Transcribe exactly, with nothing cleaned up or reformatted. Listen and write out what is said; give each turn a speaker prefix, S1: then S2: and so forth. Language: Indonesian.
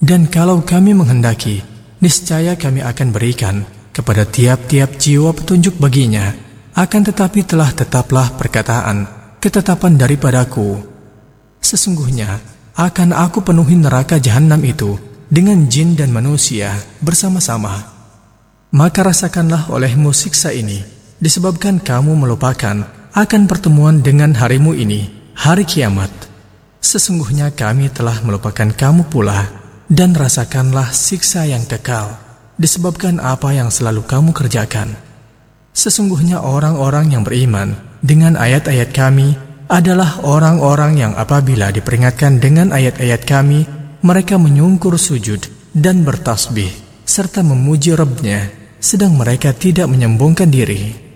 S1: Dan kalau kami menghendaki, niscaya kami akan berikan kepada tiap-tiap jiwa petunjuk baginya. Akan tetapi telah tetaplah perkataan ketetapan daripadaku. Sesungguhnya akan aku penuhi neraka jahanam itu dengan jin dan manusia bersama-sama. Maka rasakanlah olehmu siksa ini, disebabkan kamu melupakan akan pertemuan dengan harimu ini, hari kiamat. Sesungguhnya kami telah melupakan kamu pula, dan rasakanlah siksa yang kekal, disebabkan apa yang selalu kamu kerjakan. Sesungguhnya orang-orang yang beriman dengan ayat-ayat kami adalah orang-orang yang apabila diperingatkan dengan ayat-ayat kami, mereka menyungkur sujud dan bertasbih, serta memuji Rabb-Nya, sedang mereka tidak menyombongkan diri.